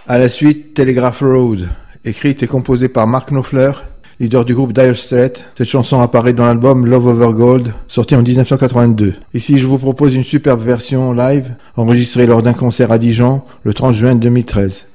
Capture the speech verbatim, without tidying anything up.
À la suite, Telegraph Road, écrite et composée par Mark Knopfler, leader du groupe Dire Straits. Cette chanson apparaît dans l'album Love Over Gold, sorti en dix-neuf cent quatre-vingt-deux. Ici, je vous propose une superbe version live, enregistrée lors d'un concert à Dijon, le trente juin deux mille treize.